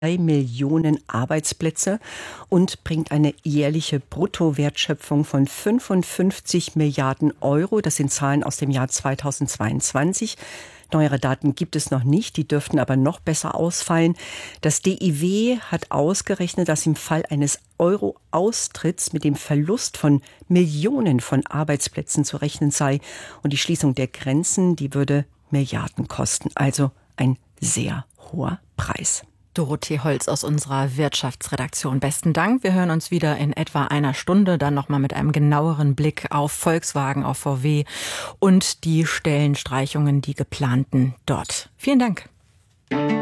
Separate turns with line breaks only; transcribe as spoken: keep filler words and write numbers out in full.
Millionen Arbeitsplätze und bringt eine jährliche Bruttowertschöpfung von fünfundfünfzig Milliarden Euro. Das sind Zahlen aus dem Jahr zweitausendzweiundzwanzig. Neuere Daten gibt es noch nicht, die dürften aber noch besser ausfallen. Das D I W hat ausgerechnet, dass im Fall eines Euro-Austritts mit dem Verlust von Millionen von Arbeitsplätzen zu rechnen sei. Und die Schließung der Grenzen, die würde Milliarden kosten. Also ein sehr hoher Preis.
Dorothee Holz aus unserer Wirtschaftsredaktion. Besten Dank. Wir hören uns wieder in etwa einer Stunde, dann nochmal mit einem genaueren Blick auf Volkswagen, auf V W und die Stellenstreichungen, die geplanten dort. Vielen Dank.